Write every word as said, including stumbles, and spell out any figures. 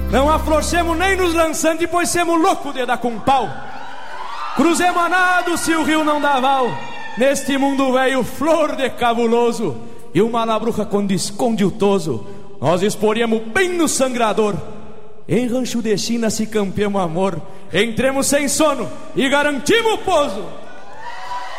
Não afrouxemos nem nos lançantes, pois semos loucos de dar com pau. Cruzemos a nado se o rio não dá val. Neste mundo velho, flor de cabuloso, e uma labruca quando esconde o toso, nós exporíamos bem no sangrador. Em rancho de China se campeamos amor, entremos sem sono e garantimos o pouso.